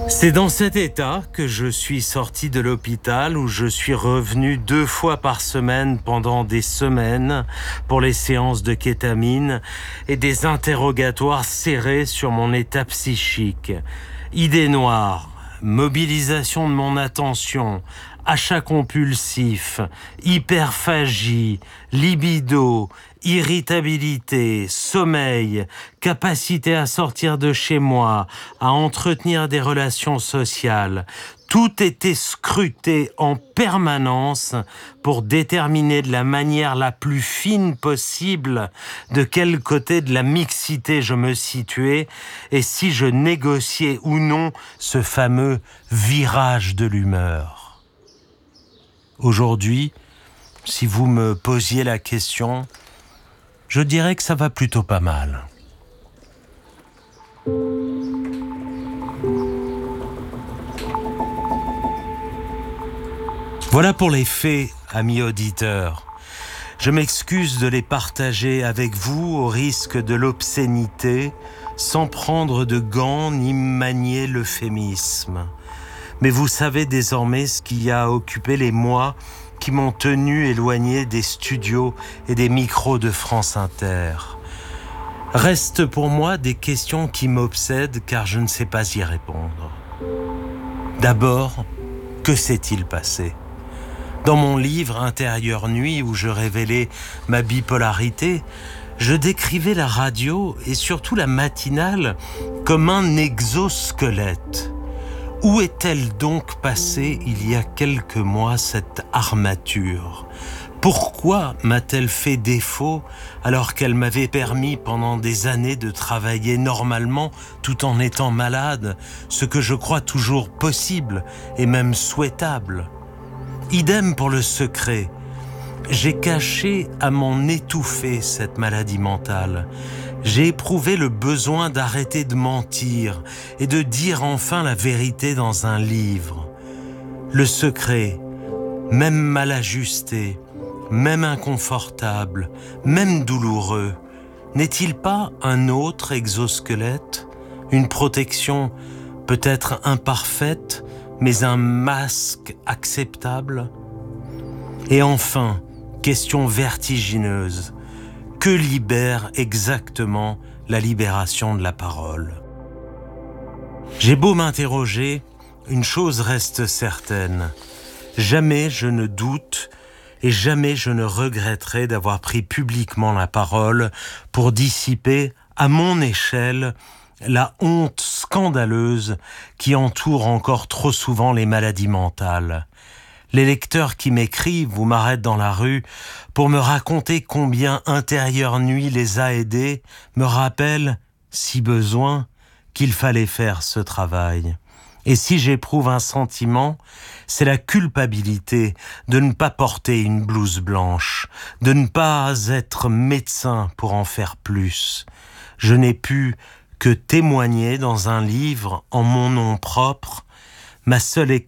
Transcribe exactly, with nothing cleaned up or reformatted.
C'est dans cet état que je suis sorti de l'hôpital où je suis revenu deux fois par semaine pendant des semaines pour les séances de kétamine et des interrogatoires serrés sur mon état psychique. Idées noires, mobilisation de mon attention, achat compulsif, hyperphagie, libido, irritabilité, sommeil, capacité à sortir de chez moi, à entretenir des relations sociales. Tout était scruté en permanence pour déterminer de la manière la plus fine possible de quel côté de la mixité je me situais et si je négociais ou non ce fameux virage de l'humeur. Aujourd'hui, si vous me posiez la question, je dirais que ça va plutôt pas mal. Voilà pour les faits, amis auditeurs. Je m'excuse de les partager avec vous au risque de l'obscénité, sans prendre de gants ni manier l'euphémisme. Mais vous savez désormais ce qui a occupé les mois qui m'ont tenu éloigné des studios et des micros de France Inter. Restent pour moi des questions qui m'obsèdent car je ne sais pas y répondre. D'abord, que s'est-il passé ? Dans mon livre Intérieure nuit où je révélais ma bipolarité, je décrivais la radio et surtout la matinale comme un exosquelette. Où est-elle donc passée il y a quelques mois cette armature ? Pourquoi m'a-t-elle fait défaut alors qu'elle m'avait permis pendant des années de travailler normalement tout en étant malade, ce que je crois toujours possible et même souhaitable ? Idem pour le secret. J'ai caché à m'en étouffer cette maladie mentale. J'ai éprouvé le besoin d'arrêter de mentir et de dire enfin la vérité dans un livre. Le secret, même mal ajusté, même inconfortable, même douloureux, n'est-il pas un autre exosquelette, une protection peut-être imparfaite, mais un masque acceptable ? Et enfin, question vertigineuse, que libère exactement la libération de la parole ? J'ai beau m'interroger, une chose reste certaine. Jamais je ne doute et jamais je ne regretterai d'avoir pris publiquement la parole pour dissiper, à mon échelle, la honte scandaleuse qui entoure encore trop souvent les maladies mentales. Les lecteurs qui m'écrivent ou m'arrêtent dans la rue pour me raconter combien Intérieure nuit les a aidés me rappellent, si besoin, qu'il fallait faire ce travail. Et si j'éprouve un sentiment, c'est la culpabilité de ne pas porter une blouse blanche, de ne pas être médecin pour en faire plus. Je n'ai pu que témoigner dans un livre en mon nom propre. Ma seule